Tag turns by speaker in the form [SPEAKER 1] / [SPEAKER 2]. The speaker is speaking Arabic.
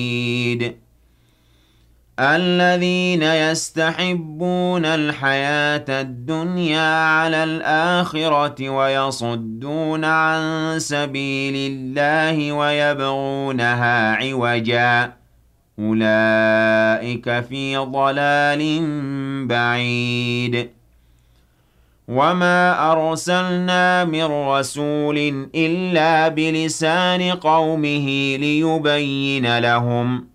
[SPEAKER 1] الذين يستحبون الحياة الدنيا على الآخرة ويصدون عن سبيل الله ويبغونها عوجا أولئك في ضلال بعيد وما أرسلنا من رسول إلا بلسان قومه ليبين لهم